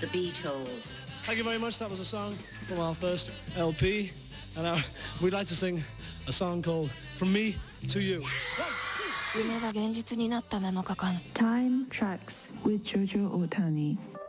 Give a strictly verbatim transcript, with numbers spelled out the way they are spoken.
The Beatles. Thank you very much. That was a song from our first L P. And our, we'd like to sing a song called From Me to You. 夢が現実になったなのかかん Time Tracks with Jojo Otani.